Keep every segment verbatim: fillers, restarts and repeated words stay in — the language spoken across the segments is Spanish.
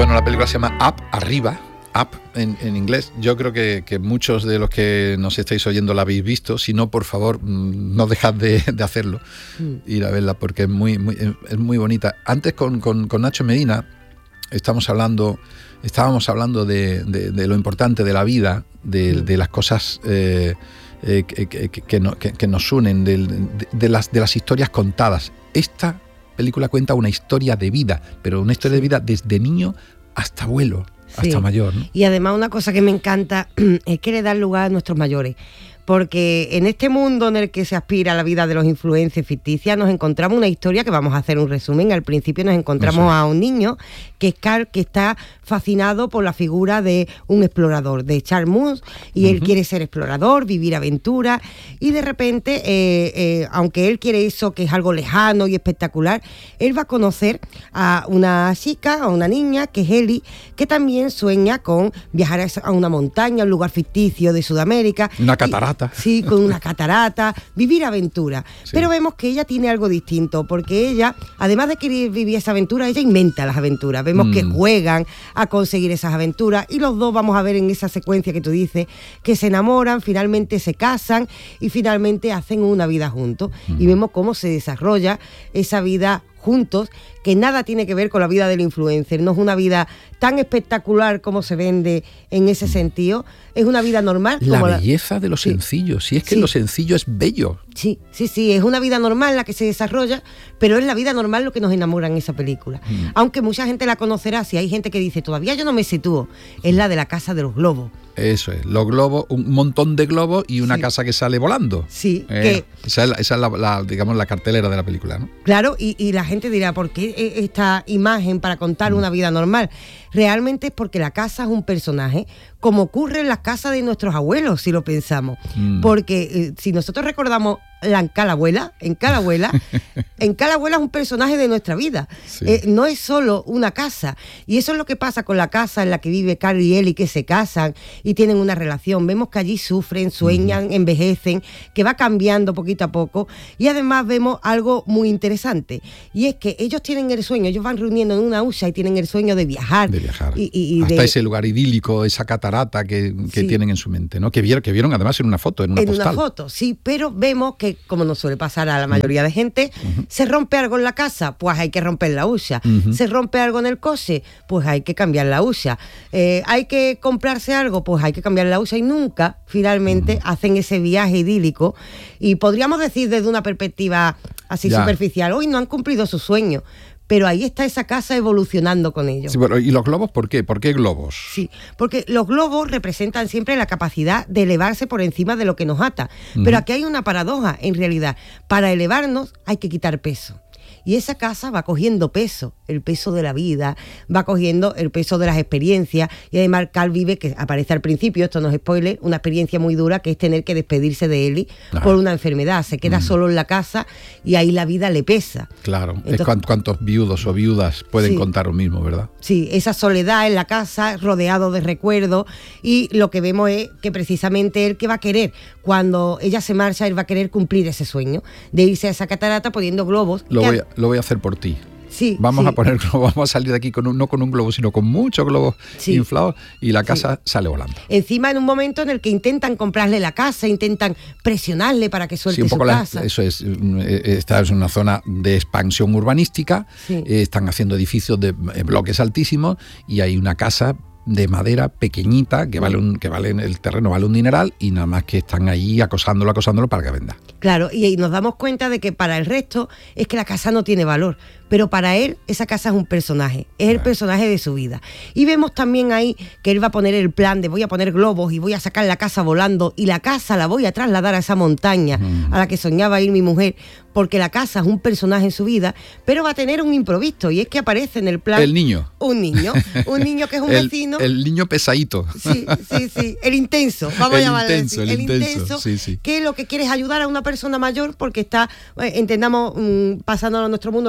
Bueno, la película se llama Up, Arriba, Up en, en inglés. Yo creo que, que muchos de los que nos estáis oyendo la habéis visto. Si no, por favor, no dejad de, de hacerlo, mm. ir a verla, porque es muy, muy, es muy bonita. Antes con, con, con Nacho Medina estamos hablando, estábamos hablando de, de, de lo importante de la vida, de, mm. de las cosas eh, eh, que, que, que, no, que, que nos unen, de, de, de, las, de las historias contadas. Esta película cuenta una historia de vida, pero una historia de vida desde niño hasta abuelo, hasta sí. mayor, ¿no? Y además una cosa que me encanta es que le dan lugar a nuestros mayores. Porque en este mundo en el que se aspira a la vida de los influencers ficticias nos encontramos una historia que vamos a hacer un resumen. Al principio nos encontramos no sé. a un niño que, es Carl, que está fascinado por la figura de un explorador, de Charles Moose, y uh-huh. él quiere ser explorador, vivir aventuras, y de repente, eh, eh, aunque él quiere eso que es algo lejano y espectacular, él va a conocer a una chica, a una niña, que es Ellie, que también sueña con viajar a una montaña, a un lugar ficticio de Sudamérica. Una catarata. Sí, con una catarata, vivir aventura. Sí. Pero vemos que ella tiene algo distinto, porque ella, además de querer vivir esa aventura, ella inventa las aventuras. Vemos mm. que juegan a conseguir esas aventuras, y los dos vamos a ver en esa secuencia que tú dices, que se enamoran, finalmente se casan y finalmente hacen una vida juntos. Mm. Y vemos cómo se desarrolla esa vida juntos, que nada tiene que ver con la vida del influencer. No es una vida tan espectacular como se vende en ese sentido. Es una vida normal. La como belleza la... de lo sí. sencillo. Si es que sí. lo sencillo es bello. Sí, sí, sí. Es una vida normal la que se desarrolla, pero es la vida normal lo que nos enamora en esa película. Mm. Aunque mucha gente la conocerá, si hay gente que dice, todavía yo no me sitúo, es la de la casa de los globos. Eso es, los globos, un montón de globos y una sí. casa que sale volando. Sí. Eh, que, esa es, la, esa es la, la, digamos, la cartelera de la película, ¿no? Claro, y, y la gente dirá, ¿por qué esta imagen para contar mm. una vida normal? Realmente es porque la casa es un personaje, como ocurre en las casas de nuestros abuelos, si lo pensamos. Mm. Porque eh, si nosotros recordamos la en Calabuela, en Calabuela, en Calabuela es un personaje de nuestra vida. Sí. Eh, no es solo una casa. Y eso es lo que pasa con la casa en la que vive Carl y Ellie, que se casan y tienen una relación. Vemos que allí sufren, sueñan, mm. envejecen, que va cambiando poquito a poco. Y además vemos algo muy interesante. Y es que ellos tienen el sueño, ellos van reuniendo en una hucha y tienen el sueño de viajar. De viajar. Y, y, y hasta de... ese lugar idílico, esa catarata que, que sí. tienen en su mente, ¿no? Que vieron, que vieron además en una foto, en una en postal. En una foto, sí, pero vemos que, como nos suele pasar a la mayoría de gente, uh-huh. se rompe algo en la casa, pues hay que romper la hucha. Uh-huh. Se rompe algo en el coche, pues hay que cambiar la hucha. Eh, hay que comprarse algo, pues hay que cambiar la hucha, y nunca, finalmente, uh-huh. hacen ese viaje idílico. Y podríamos decir desde una perspectiva así ya. superficial, hoy no han cumplido su sueño. Pero ahí está esa casa evolucionando con ellos. Sí, bueno, ¿y los globos por qué? ¿Por qué globos? Sí, porque los globos representan siempre la capacidad de elevarse por encima de lo que nos ata. Uh-huh. Pero aquí hay una paradoja, en realidad. Para elevarnos hay que quitar peso. Y esa casa va cogiendo peso, el peso de la vida, va cogiendo el peso de las experiencias. Y además Carl vive, que aparece al principio, esto no es spoiler, una experiencia muy dura, que es tener que despedirse de Ellie ah. por una enfermedad. Se queda mm. solo en la casa y ahí la vida le pesa. Claro, Entonces, es cuant, cuántos viudos o viudas pueden sí, contar lo mismo, ¿verdad? Sí, esa soledad en la casa, rodeado de recuerdos, y lo que vemos es que precisamente él, que va a querer, cuando ella se marcha, él va a querer cumplir ese sueño de irse a esa catarata poniendo globos. Lo voy a, lo voy a hacer por ti. Sí, vamos sí. a poner vamos a salir de aquí con un, no con un globo, sino con muchos globos sí. inflados, y la casa sí. sale volando. Encima, en un momento en el que intentan comprarle la casa, intentan presionarle para que suelte sí, un poco su la, casa. Eso es, esta es una zona de expansión urbanística, sí. eh, están haciendo edificios de eh, bloques altísimos, y hay una casa de madera pequeñita que vale un, que vale el terreno vale un dineral, y nada más que están ahí acosándolo, acosándolo para que venda. Claro, y, y nos damos cuenta de que para el resto es que la casa no tiene valor, pero para él esa casa es un personaje, es el personaje de su vida. Y vemos también ahí que él va a poner el plan de voy a poner globos y voy a sacar la casa volando, y la casa la voy a trasladar a esa montaña mm. a la que soñaba ir mi mujer, porque la casa es un personaje en su vida, pero va a tener un imprevisto, y es que aparece en el plan... El niño. Un niño, un niño que es un el, vecino... El niño pesadito. Sí, sí, sí, el intenso, vamos el a llamarlo intenso, así. El, el intenso, intenso sí, sí. que lo que quiere es ayudar a una persona mayor, porque está, eh, entendamos, mmm, pasándolo a nuestro mundo, los Boy Scouts,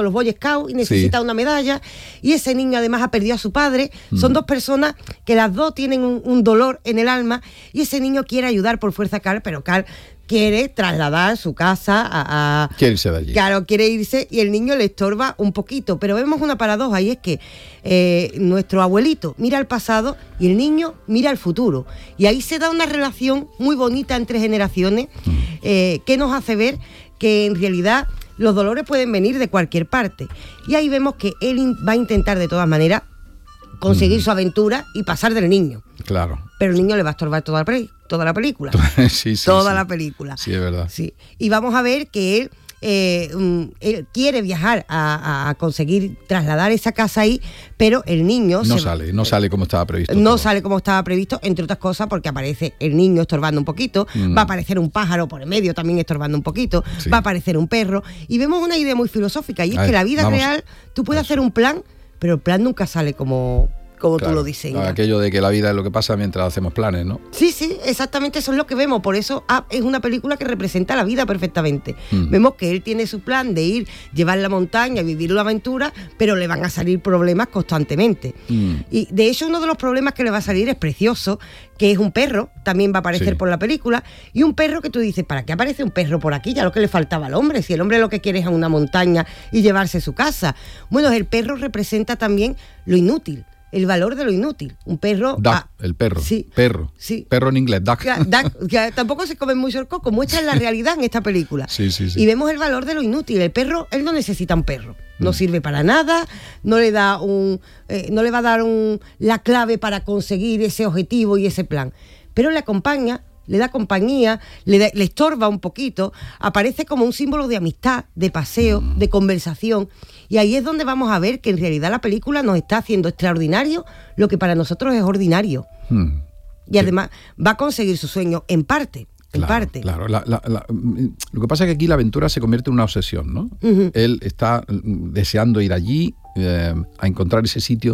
Scout y necesita Sí. una medalla, y ese niño además ha perdido a su padre. Mm. Son dos personas que las dos tienen un, un dolor en el alma, y ese niño quiere ayudar por fuerza a Carl, pero Carl quiere trasladar su casa a... a Quiere irse de allí. Claro, quiere irse y el niño le estorba un poquito, pero vemos una paradoja, y es que eh, nuestro abuelito mira al pasado y el niño mira al futuro, y ahí se da una relación muy bonita entre generaciones, eh, que nos hace ver que en realidad los dolores pueden venir de cualquier parte, y ahí vemos que él in- va a intentar de todas maneras conseguir Mm. su aventura y pasar del niño, Claro. pero el niño le va a estorbar toda la, pre- toda la película. Sí, sí, toda sí. la película. Sí, es verdad. Sí. Y vamos a ver que él, eh, mm, él quiere viajar a, a- a conseguir trasladar esa casa ahí, pero el niño No se- sale, no sale como estaba previsto. no todo. sale como estaba previsto, entre otras cosas porque aparece el niño estorbando un poquito, Mm. va a aparecer un pájaro por el medio también estorbando un poquito, Sí. va a aparecer un perro, y vemos una idea muy filosófica, y es A que ver, la vida vamos. real, tú puedes Eso. hacer un plan, pero el plan nunca sale como, como Claro. tú lo diseñas. Aquello de que la vida es lo que pasa mientras hacemos planes, ¿no? Sí, sí, exactamente eso es lo que vemos. Por eso Up es una película que representa la vida perfectamente. Mm. Vemos que él tiene su plan de ir, llevar la montaña, vivir la aventura, pero le van a salir problemas constantemente. Mm. Y de hecho uno de los problemas que le va a salir es precioso, que es un perro, también va a aparecer Sí. por la película, y un perro que tú dices, ¿para qué aparece un perro por aquí? Ya lo que le faltaba al hombre, si el hombre lo que quiere es a una montaña y llevarse su casa. Bueno, el perro representa también lo inútil, el valor de lo inútil. Un perro... Duck, ah, el perro. sí, Perro. sí. Perro en inglés, duck. Ya, da- ya tampoco se come mucho el coco, muestra la realidad en esta película. Sí, sí, sí. Y vemos el valor de lo inútil. El perro, él no necesita un perro, no Mm. sirve para nada, no le da un, eh, no le va a dar un, la clave para conseguir ese objetivo y ese plan. Pero le acompaña, le da compañía, le, da- le estorba un poquito, aparece como un símbolo de amistad, de paseo, Mm. de conversación. Y ahí es donde vamos a ver que en realidad la película nos está haciendo extraordinario lo que para nosotros es ordinario. Mm. Y además va a conseguir su sueño en parte, en Claro, parte. Claro, la- la- la- lo que pasa es que aquí la aventura se convierte en una obsesión, ¿no? Ujú. Él está mm, deseando ir allí, eh, a encontrar ese sitio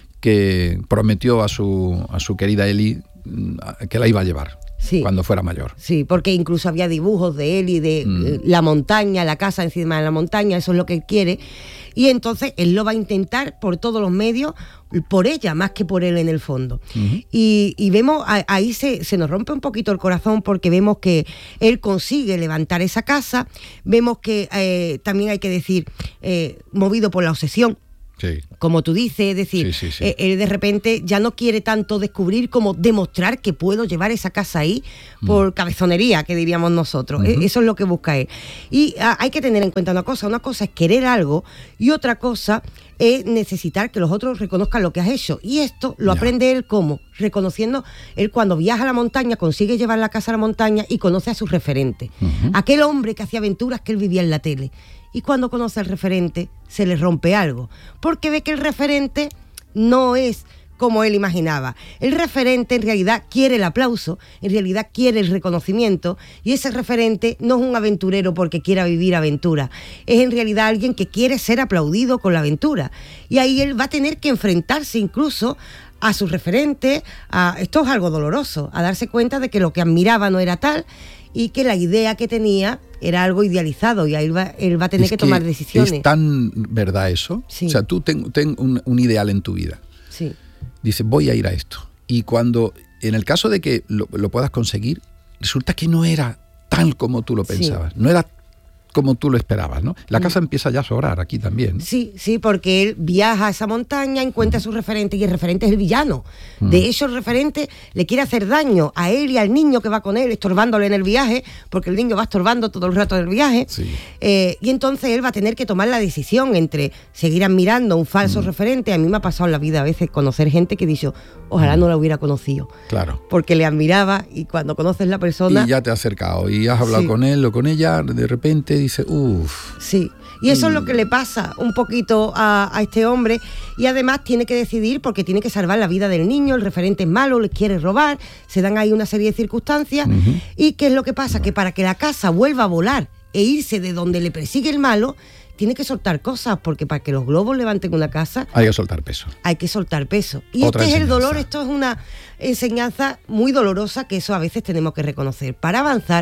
que prometió a su, a su querida Ellie mm, a- que la iba a llevar Sí. cuando fuera mayor. Sí, porque incluso había dibujos de él y de Mm. eh, la montaña, la casa encima de la montaña, eso es lo que él quiere. Y entonces él lo va a intentar por todos los medios, por ella más que por él en el fondo. Ujú. Y, y vemos, a- ahí se, se nos rompe un poquito el corazón porque vemos que él consigue levantar esa casa, vemos que eh, también hay que decir, eh, movido por la obsesión, Sí. como tú dices, es decir, Sí, sí, sí. eh, él de repente ya no quiere tanto descubrir como demostrar que puedo llevar esa casa ahí por cabezonería, que diríamos nosotros. Eh, Ujú. Eso es lo que busca él. Y ah, hay que tener en cuenta una cosa, una cosa es querer algo y otra cosa es necesitar que los otros reconozcan lo que has hecho. Y esto lo Ya. aprende él como reconociendo, él cuando viaja a la montaña consigue llevar la casa a la montaña y conoce a sus referentes. Ujú. Aquel hombre que hacía aventuras que él vivía en la tele. Y cuando conoce al referente, se le rompe algo. Porque ve que el referente no es como él imaginaba. El referente en realidad quiere el aplauso, en realidad quiere el reconocimiento, y ese referente no es un aventurero porque quiera vivir aventura, es en realidad alguien que quiere ser aplaudido con la aventura. Y ahí él va a tener que enfrentarse incluso a su referente, a, esto es algo doloroso, a darse cuenta de que lo que admiraba no era tal y que la idea que tenía era algo idealizado, y ahí él va, él va a tener Es que tomar decisiones. ¿Es tan verdad eso? Sí. O sea, tú ten, ten un, un ideal en tu vida. Sí. Dices, voy a ir a esto. Y cuando, en el caso de que lo, lo puedas conseguir, resulta que no era tal como tú lo Sí. pensabas. No era como tú lo esperabas, ¿no? La casa empieza ya a sobrar aquí también. Sí, sí, porque él viaja a esa montaña, encuentra a su referente y el referente es el villano. Mm. De hecho, el referente le quiere hacer daño a él y al niño que va con él, estorbándole en el viaje, porque el niño va estorbando todo el rato del viaje. Sí. Eh, y entonces él va a tener que tomar la decisión entre seguir admirando a un falso Mm. referente. A mí me ha pasado en la vida a veces conocer gente que dice, ojalá no la hubiera conocido, Claro. porque le admiraba, y cuando conoces la persona... Y ya te has acercado y has hablado Sí. con él o con ella, de repente dices, uff. Sí, y eso es lo que le pasa un poquito a, a este hombre, y además tiene que decidir porque tiene que salvar la vida del niño, el referente es malo, le quiere robar, se dan ahí una serie de circunstancias. Ujú. ¿Y qué es lo que pasa? Que para que la casa vuelva a volar e irse de donde le persigue el malo, tiene que soltar cosas, porque para que los globos levanten una casa Hay que soltar peso. hay que soltar peso. Y Otra este es el enseñanza. dolor, esto es una enseñanza muy dolorosa que eso a veces tenemos que reconocer. Para avanzar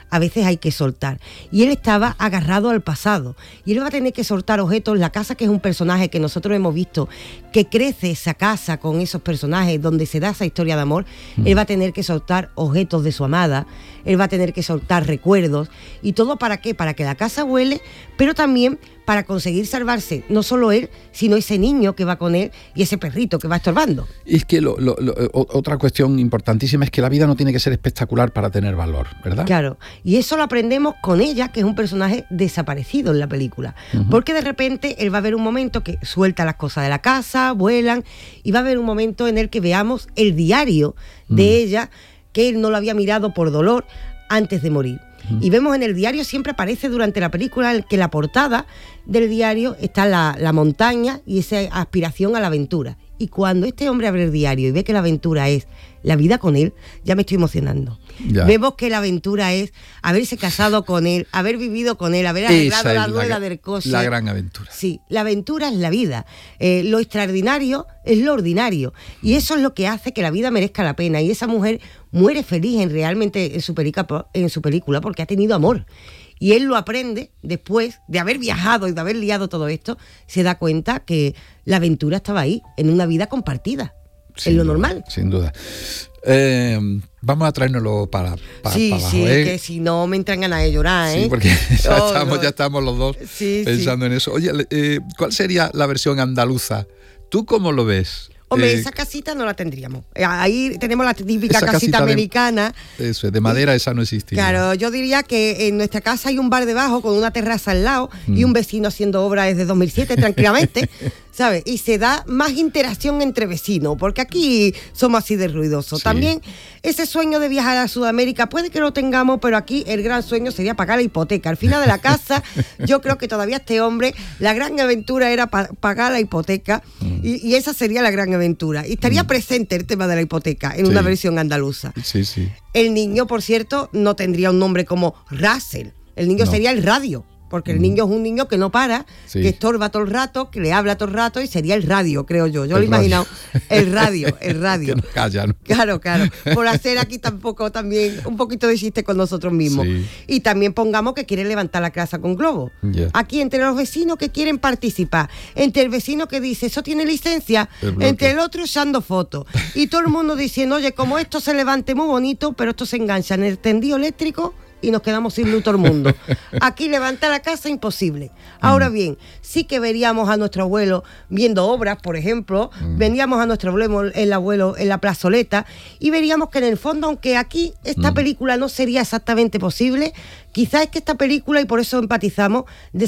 a veces hay que soltar. Y él estaba agarrado al pasado. Y él va a tener que soltar objetos. La casa, que es un personaje que nosotros hemos visto, que crece esa casa con esos personajes, donde se da esa historia de amor, mm. él va a tener que soltar objetos de su amada, él va a tener que soltar recuerdos. ¿Y todo para qué? Para que la casa huele, pero también para conseguir salvarse, no solo él, sino ese niño que va con él y ese perrito que va estorbando. Y es que lo, lo, lo, otra cuestión importantísima es que la vida no tiene que ser espectacular para tener valor, ¿verdad? Claro, y eso lo aprendemos con ella, que es un personaje desaparecido en la película, uh-huh. porque de repente él va a ver un momento que suelta las cosas de la casa, vuelan, y va a haber un momento en el que veamos el diario de uh-huh. ella, que él no lo había mirado por dolor antes de morir. Y vemos en el diario, siempre aparece durante la película, que la portada del diario está la, la montaña y esa aspiración a la aventura. Y cuando este hombre abre el diario y ve que la aventura es la vida con él, ya me estoy emocionando. Ya. Vemos que la aventura es haberse casado con él, haber vivido con él, haber arreglado la rueda del coche. La gran aventura. Sí, la aventura es la vida. Eh, lo extraordinario es lo ordinario. Y eso es lo que hace que la vida merezca la pena. Y esa mujer muere feliz en realmente en su, perica, en su película porque ha tenido amor. Y él lo aprende después de haber viajado y de haber liado todo esto, se da cuenta que la aventura estaba ahí, en una vida compartida, sin en lo duda, normal. Sin duda. Eh, vamos a traérnoslo para, para, sí, para abajo. Sí, ¿eh? que si no me entran ganas de llorar, ¿eh? Sí, porque ya, oh, estamos, no. ya estamos los dos sí, pensando sí. en eso. Oye, eh, ¿cuál sería la versión andaluza? ¿Tú cómo lo ves? Hombre, eh, esa casita no la tendríamos. Ahí tenemos la típica casita, casita americana. De, eso, de madera, esa no existiría. Claro, yo diría que en nuestra casa hay un bar debajo con una terraza al lado mm. y un vecino haciendo obra desde dos mil siete tranquilamente, ¿sabes? Y se da más interacción entre vecinos, porque aquí somos así de ruidosos. Sí. También ese sueño de viajar a Sudamérica puede que lo tengamos, pero aquí el gran sueño sería pagar la hipoteca. Al final de la casa, yo creo que todavía este hombre, la gran aventura era pa- pagar la hipoteca mm. y, y esa sería la gran aventura. Y estaría mm. presente el tema de la hipoteca en sí. una versión andaluza. Sí, sí. El niño, por cierto, no tendría un nombre como Russell. El niño no. sería el radio. Porque el niño es un niño que no para, sí. que estorba todo el rato, que le habla todo el rato, y sería el radio, creo yo. Yo el lo he imaginado. El radio, el radio. Que no calla, ¿no? Claro, claro. Por hacer aquí tampoco también un poquito de chiste con nosotros mismos. Sí. Y también pongamos que quieren levantar la casa con globo. Yeah. Aquí entre los vecinos que quieren participar, entre el vecino que dice, ¿eso tiene licencia? El entre el otro echando fotos. Y todo el mundo diciendo, oye, como esto se levante muy bonito, pero esto se engancha en el tendido eléctrico y nos quedamos sin luz todo el mundo. Aquí levantar la casa, imposible. Ahora bien, sí que veríamos a nuestro abuelo viendo obras, por ejemplo, mm. veríamos a nuestro abuelo, el abuelo en la plazoleta, y veríamos que en el fondo, aunque aquí esta mm. película no sería exactamente posible, quizás es que esta película, y por eso empatizamos,